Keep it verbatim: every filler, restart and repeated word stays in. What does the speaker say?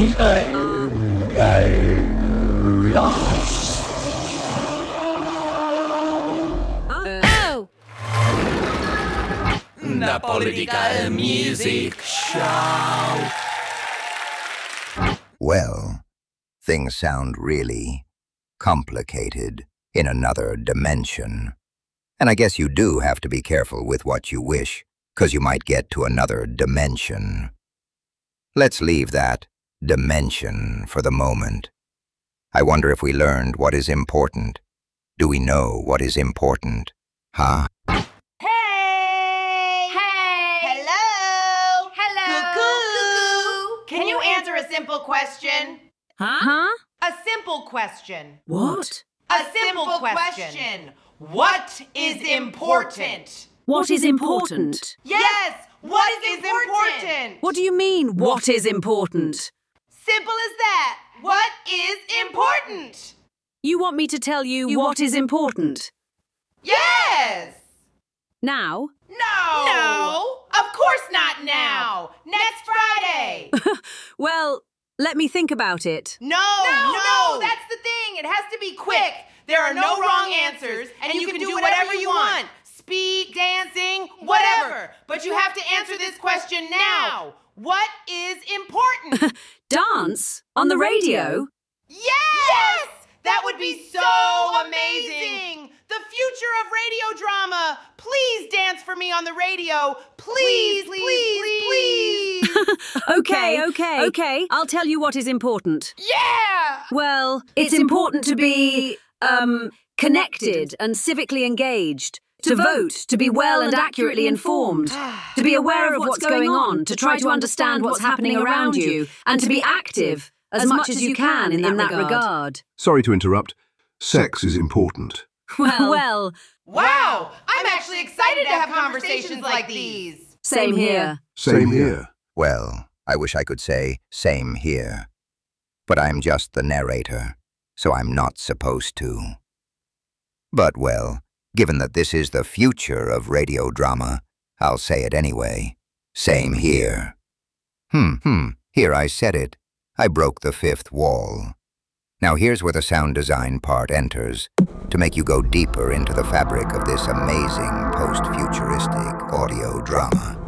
Oh! Napolitica Music Show. Well, things sound really complicated in another dimension. And I guess you do have to be careful with what you wish, 'cause you might get to another dimension. Let's leave that dimension for the moment. I wonder if we learned what is important. Do we know what is important? Huh? Hey! Hey! Hello! Hello! Cuckoo! Can you answer a simple question? Huh? Huh? A simple question. What? A simple question. What is important? What is important? Yes! What is important? What do you mean, what is important? Simple as that. What is important? You want me to tell you, what is important? Yes! Now? No! No! Of course not now! Next Friday! Well, let me think about it. No, no, no, that's the thing. It has to be quick. There are no wrong answers, and you can do whatever you want. Speak, dancing, whatever. But you have to answer this question now. What is important? Dance? On the radio? Yes! Yes! That would be so amazing. The future of radio drama. Please dance for me on the radio. Please, please, please, please. Okay, okay, okay. I'll tell you what is important. Yeah! Well, it's important to be, um, connected and civically engaged. To vote, to be well and accurately informed, to be aware of what's going on, to try to understand what's happening around you, and to be active as much as you can in that regard. Sorry to interrupt. Sex is important. Well, well, Wow! I'm actually excited to have conversations like these. same here. Same here. Well, I wish I could say same here. But I'm just the narrator, so I'm not supposed to. But, well, given that this is the future of radio drama, I'll say it anyway. Same here. Hmm, hmm, here I said it. I broke the fifth wall. Now here's where the sound design part enters, to make you go deeper into the fabric of this amazing post-futuristic audio drama.